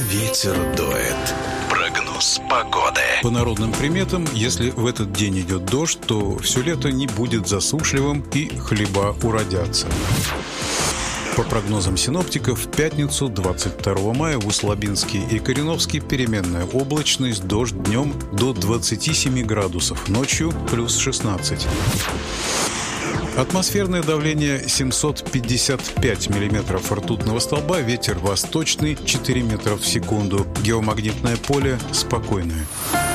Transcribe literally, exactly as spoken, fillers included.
ветер дует. Прогноз погоды. По народным приметам, если в этот день идет дождь, то все лето не будет засушливым и хлеба уродятся. По прогнозам синоптиков, в пятницу, двадцать второго мая, в Услабинске и Кореновске переменная облачность, дождь днем до двадцати семи градусов, ночью плюс шестнадцать. Атмосферное давление семьсот пятьдесят пять миллиметров ртутного столба, ветер восточный четыре метра в секунду, геомагнитное поле спокойное.